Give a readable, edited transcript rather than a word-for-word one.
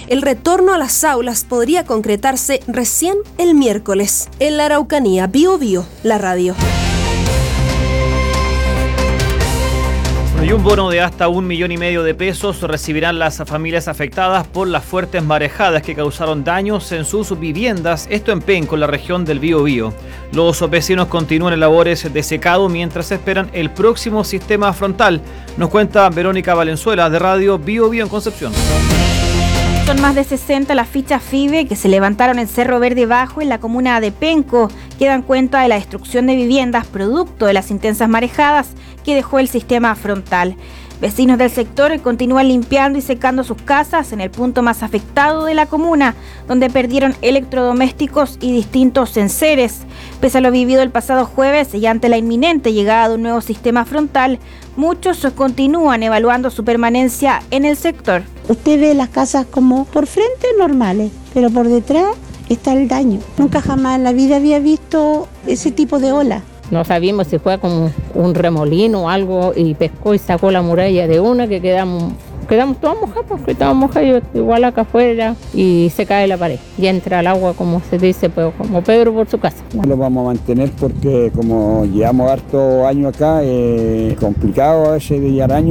El retorno a las aulas podría concretarse recién el miércoles. En la Araucanía, Bío Bío, la radio. Y un bono de hasta 1,5 millones de pesos recibirán las familias afectadas por las fuertes marejadas que causaron daños en sus viviendas, esto en Penco, en la región del Biobío. Los vecinos continúan en labores de secado mientras esperan el próximo sistema frontal. Nos cuenta Verónica Valenzuela de Radio Biobío en Concepción. Son más de 60 las fichas FIBE que se levantaron en Cerro Verde Bajo, en la comuna de Penco, que dan cuenta de la destrucción de viviendas producto de las intensas marejadas que dejó el sistema frontal. Vecinos del sector continúan limpiando y secando sus casas en el punto más afectado de la comuna, donde perdieron electrodomésticos y distintos enseres. Pese a lo vivido el pasado jueves y ante la inminente llegada de un nuevo sistema frontal, muchos continúan evaluando su permanencia en el sector. Usted ve las casas como por frente normales, pero por detrás está el daño. Nunca jamás en la vida había visto ese tipo de ola. No sabíamos si fue como un remolino o algo y pescó y sacó la muralla de una que quedamos todos mojados, porque estábamos mojados igual acá afuera y se cae la pared. Y entra el agua, como se dice, pues, como Pedro por su casa. Lo vamos a mantener porque como llevamos hartos años acá, es complicado a veces de años.